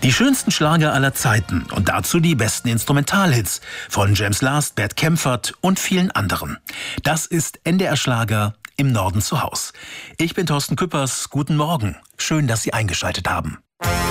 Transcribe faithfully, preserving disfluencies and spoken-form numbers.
Die schönsten Schlager aller Zeiten und dazu die besten Instrumentalhits von James Last, Bert Kaempfert und vielen anderen. Das ist N D R Schlager im Norden zu Haus. Ich bin Thorsten Küppers. Guten Morgen. Schön, dass Sie eingeschaltet haben.